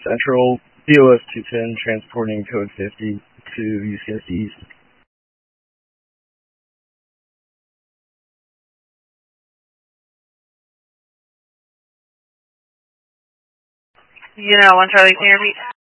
Central, BOS 210, transporting code 50 to UCSD East. You know, 1 Charlie, can you repeat?